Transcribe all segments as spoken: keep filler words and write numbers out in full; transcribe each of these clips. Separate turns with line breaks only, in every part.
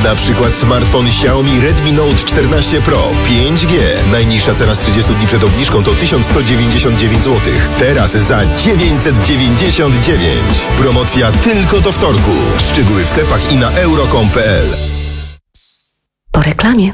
Na przykład smartfon Xiaomi Redmi Note czternaście Pro pięć G. Najniższa cena z trzydziestu dni przed obniżką to tysiąc sto dziewięćdziesiąt dziewięć złotych. Teraz za dziewięćset dziewięćdziesiąt dziewięć. Promocja tylko do wtorku. Szczegóły w sklepach i na euro kropka com kropka p l.
Po reklamie.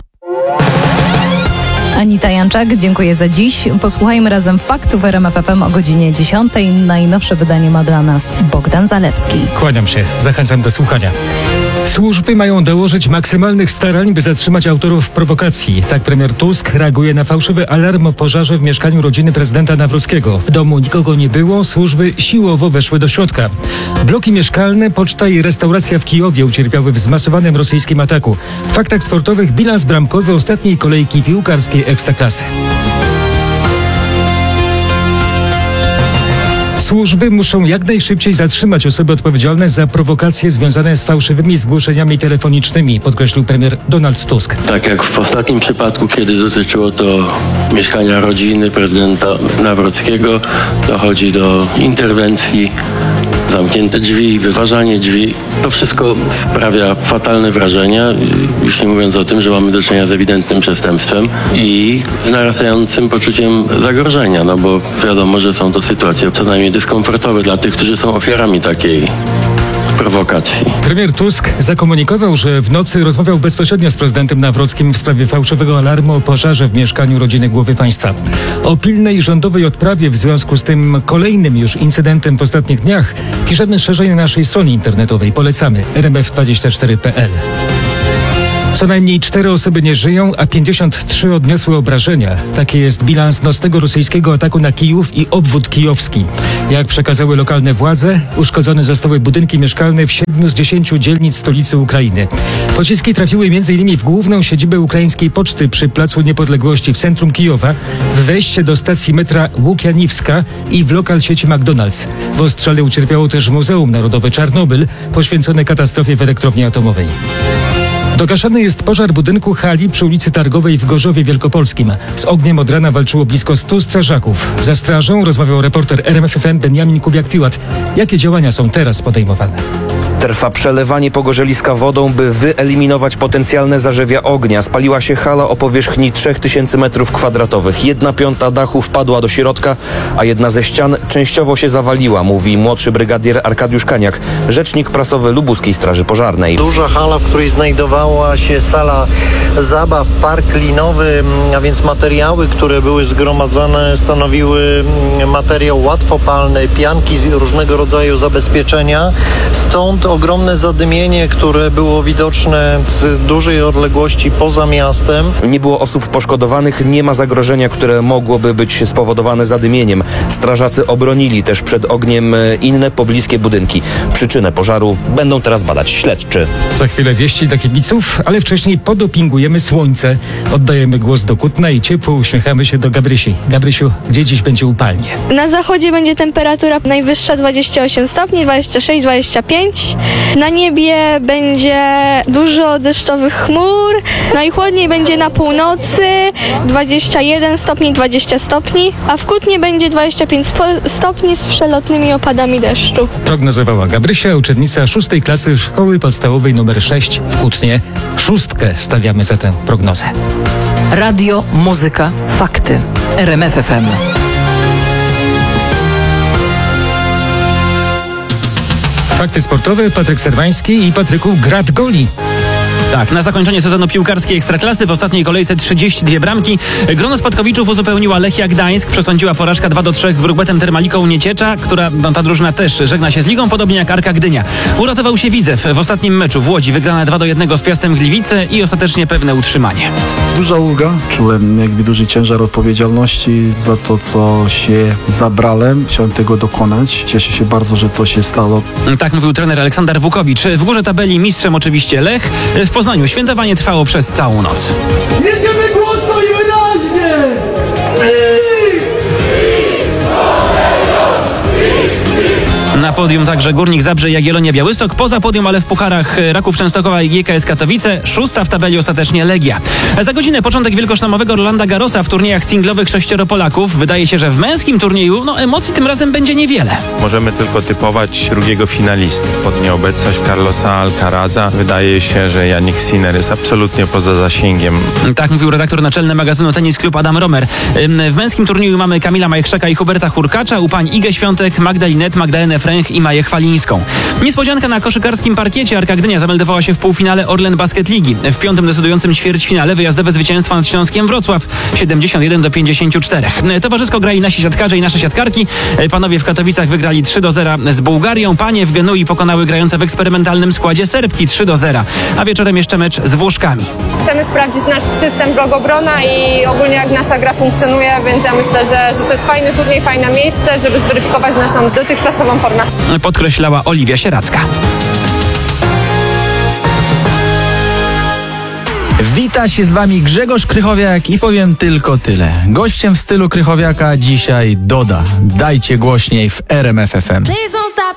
Anita Janczak, dziękuję za dziś. Posłuchajmy razem faktów w R M F F M o godzinie dziesiątej. Najnowsze wydanie ma dla nas Bogdan Zalewski.
Kłaniam się, zachęcam do słuchania. Służby mają dołożyć maksymalnych starań, by zatrzymać autorów prowokacji. Tak premier Tusk reaguje na fałszywy alarm o pożarze w mieszkaniu rodziny prezydenta Nawrockiego. W domu nikogo nie było, służby siłowo weszły do środka. Bloki mieszkalne, poczta i restauracja w Kijowie ucierpiały w zmasowanym rosyjskim ataku. W faktach sportowych bilans bramkowy ostatniej kolejki piłkarskiej Ekstraklasy. Służby muszą jak najszybciej zatrzymać osoby odpowiedzialne za prowokacje związane z fałszywymi zgłoszeniami telefonicznymi, podkreślił premier Donald Tusk.
Tak jak w ostatnim przypadku, kiedy dotyczyło to mieszkania rodziny prezydenta Nawrockiego, dochodzi do interwencji, zamknięte drzwi, wyważanie drzwi. To wszystko sprawia fatalne wrażenia, już nie mówiąc o tym, że mamy do czynienia z ewidentnym przestępstwem i z narastającym poczuciem zagrożenia, no bo wiadomo, że są to sytuacje co najmniej dyskomfortowe dla tych, którzy są ofiarami takiej prowokacji.
Premier Tusk zakomunikował, że w nocy rozmawiał bezpośrednio z prezydentem Nawrockim w sprawie fałszywego alarmu o pożarze w mieszkaniu rodziny głowy państwa. O pilnej rządowej odprawie w związku z tym kolejnym już incydentem w ostatnich dniach piszemy szerzej na naszej stronie internetowej. Polecamy r m f dwadzieścia cztery kropka p l. Co najmniej cztery osoby nie żyją, a pięćdziesiąt trzy odniosły obrażenia. Taki jest bilans nocnego rosyjskiego ataku na Kijów i obwód kijowski. Jak przekazały lokalne władze, uszkodzone zostały budynki mieszkalne w siedmiu z dziesięciu dzielnic stolicy Ukrainy. Pociski trafiły między innymi w główną siedzibę ukraińskiej poczty przy Placu Niepodległości w centrum Kijowa, w wejście do stacji metra Łukianiwska i w lokal sieci McDonald's. W ostrzale ucierpiało też Muzeum Narodowe Czarnobyl, poświęcone katastrofie w elektrowni atomowej. Dogaszany jest pożar budynku hali przy ulicy Targowej w Gorzowie Wielkopolskim. Z ogniem od rana walczyło blisko stu strażaków. Za strażą rozmawiał reporter R M F F M Benjamin Kubiak-Piłat. Jakie działania są teraz podejmowane?
Trwa przelewanie pogorzeliska wodą, by wyeliminować potencjalne zarzewia ognia. Spaliła się hala o powierzchni trzech tysięcy metrów kwadratowych. Jedna piąta dachu wpadła do środka, a jedna ze ścian częściowo się zawaliła, mówi młodszy brygadier Arkadiusz Kaniak, rzecznik prasowy Lubuskiej Straży Pożarnej.
Duża hala, w której znajdowała się sala zabaw, park linowy, a więc materiały, które były zgromadzone, stanowiły materiał łatwopalny, pianki, różnego rodzaju zabezpieczenia. Stąd ogromne zadymienie, które było widoczne z dużej odległości poza miastem.
Nie było osób poszkodowanych, nie ma zagrożenia, które mogłoby być spowodowane zadymieniem. Strażacy obronili też przed ogniem inne pobliskie budynki. Przyczynę pożaru będą teraz badać śledczy.
Za chwilę wieści dla kibiców, ale wcześniej podopingujemy słońce. Oddajemy głos do Kutna i ciepło uśmiechamy się do Gabrysi. Gabrysiu, gdzie dziś będzie upalnie?
Na zachodzie będzie temperatura najwyższa dwadzieścia osiem stopni, dwadzieścia sześć dwadzieścia pięć. Na niebie będzie dużo deszczowych chmur. Najchłodniej będzie na północy dwadzieścia jeden stopni, dwadzieścia stopni, a w Kutnie będzie dwadzieścia pięć stopni z przelotnymi opadami deszczu.
Prognozowała Gabrysia, uczennica szóstej klasy szkoły podstawowej nr sześć w Kutnie. Szóstkę stawiamy za tę prognozę.
Radio, muzyka, fakty. R M F F M.
Fakty sportowe, Patryk Serwański i Patryku Grad goli.
Tak, na zakończenie sezonu piłkarskiej Ekstraklasy w ostatniej kolejce trzydzieści dwie bramki. Grono spadkowiczów uzupełniła Lechia Gdańsk. Przesądziła porażka dwa do trzech z Brukbetem Termaliką Nieciecza, która, no, ta drużyna też żegna się z ligą, podobnie jak Arka Gdynia. Uratował się Widzew w ostatnim meczu w Łodzi. Wygrane dwa do jednego z Piastem Gliwice i ostatecznie pewne utrzymanie.
Duża ulga. Czułem jakby duży ciężar odpowiedzialności za to, co się zabrałem. Chciałem tego dokonać. Cieszę się bardzo, że to się stało.
Tak mówił trener Aleksander Wukowicz. W górze tabeli mistrzem oczywiście Lech. W Poznaniu świętowanie trwało przez całą noc.
Jedziemy głośno i wyraźnie!
Na podium także Górnik Zabrze i Jagiellonia Białystok. Poza podium, ale w pucharach Raków Częstochowa i G K S Katowice. Szósta w tabeli ostatecznie Legia. Za godzinę początek wielkoszlemowego Rolanda Garrosa w turniejach singlowych sześcioro Polaków. Wydaje się, że w męskim turnieju no emocji tym razem będzie niewiele.
Możemy tylko typować drugiego finalisty. Pod nieobecność Carlosa Alcaraza wydaje się, że Jannik Sinner jest absolutnie poza zasięgiem.
Tak mówił redaktor naczelny magazynu Tenis Club Adam Romer. W męskim turnieju mamy Kamila Majchrzaka i Huberta Hurkacza, u pań Igę Świątek, Magdalinę, Magdalenę Fręch i Maję Chwalińską. Niespodzianka na koszykarskim parkiecie. Arka Gdynia zameldowała się w półfinale Orlen Basket Ligi. W piątym decydującym ćwierćfinale wyjazdowe zwycięstwo nad Śląskiem Wrocław siedemdziesiąt jeden do pięćdziesięciu czterech. Towarzysko grali nasi siatkarze i nasze siatkarki. Panowie w Katowicach wygrali trzy do zera z Bułgarią. Panie w Genui pokonały grające w eksperymentalnym składzie Serbki trzy do zera. A wieczorem jeszcze mecz z Włoszkami.
Chcemy sprawdzić nasz system blogobrona i ogólnie jak nasza gra funkcjonuje, więc ja myślę, że, że to jest fajny turniej, fajne miejsce, żeby zweryfikować naszą dotychczasową formę.
Podkreślała Oliwia Sieracka.
Wita się z wami Grzegorz Krychowiak i powiem tylko tyle. Gościem w stylu Krychowiaka dzisiaj Doda. Dajcie głośniej w R M F F M.